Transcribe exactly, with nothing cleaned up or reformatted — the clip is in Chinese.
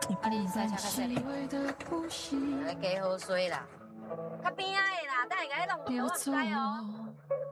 啊，你赛车较细哩，来加好水啦，较边仔的啦，等下甲你弄落去，我唔知哦。